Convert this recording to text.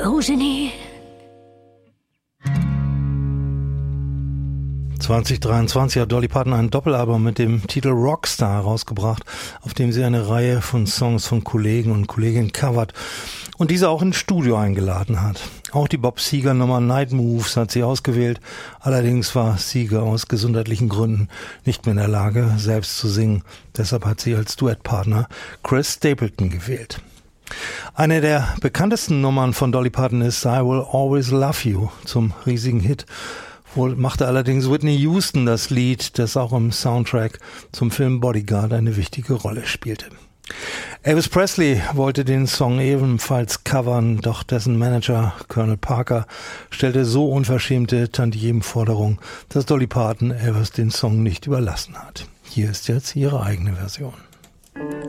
Rosalie. 2023 hat Dolly Parton ein Doppelalbum mit dem Titel Rockstar herausgebracht, auf dem sie eine Reihe von Songs von Kollegen und Kolleginnen covert und diese auch ins Studio eingeladen hat. Auch die Bob Seger Nummer Night Moves hat sie ausgewählt, allerdings war Seger aus gesundheitlichen Gründen nicht mehr in der Lage, selbst zu singen. Deshalb hat sie als Duettpartner Chris Stapleton gewählt. Eine der bekanntesten Nummern von Dolly Parton ist I Will Always Love You zum riesigen Hit. Wohl machte allerdings Whitney Houston das Lied, das auch im Soundtrack zum Film Bodyguard eine wichtige Rolle spielte. Elvis Presley wollte den Song ebenfalls covern, doch dessen Manager Colonel Parker stellte so unverschämte Tantiemenforderungen, dass Dolly Parton Elvis den Song nicht überlassen hat. Hier ist jetzt ihre eigene Version.